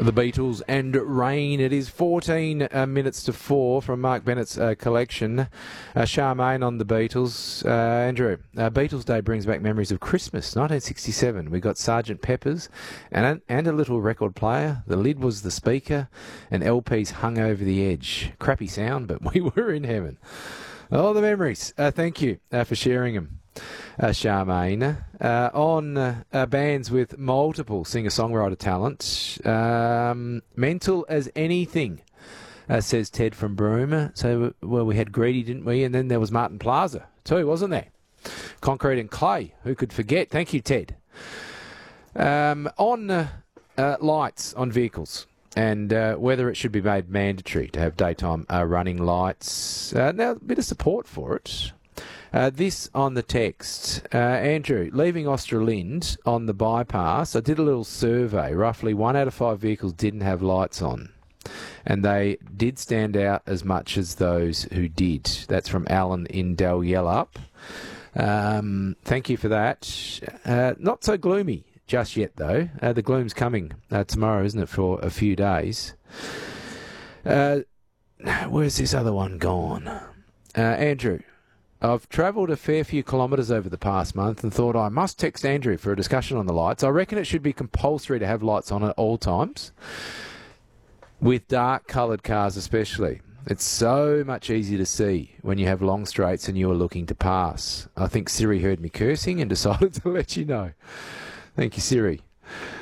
The Beatles and Rain. It is 14 minutes to 4 from Mark Bennett's collection. Charmaine on the Beatles. Andrew, Beatles Day brings back memories of Christmas, 1967. We got Sgt. Pepper's and a little record player. The lid was the speaker and LPs hung over the edge. Crappy sound, but we were in heaven. Oh, the memories. Thank you for sharing them. Charmaine. On bands with multiple singer-songwriter talent. Mental as anything, says Ted from Broome. So, well, we had Greedy, didn't we? And then there was Martin Plaza too, wasn't there? Concrete and Clay. Who could forget? Thank you, Ted. On lights on vehicles and whether it should be made mandatory to have daytime running lights. Now, a bit of support for it. This on the text. Andrew, leaving Australind on the bypass, I did a little survey. Roughly 1 out of 5 vehicles didn't have lights on. And they did stand out as much as those who did. That's from Alan in Dalyellup. Thank you for that. Not so gloomy just yet, though. The gloom's coming tomorrow, isn't it, for a few days. Where's this other one gone? Andrew, I've travelled a fair few kilometres over the past month and thought I must text Andrew for a discussion on the lights. I reckon it should be compulsory to have lights on at all times, with dark coloured cars especially. It's so much easier to see when you have long straights and you are looking to pass. I think Siri heard me cursing and decided to let you know. Thank you, Siri.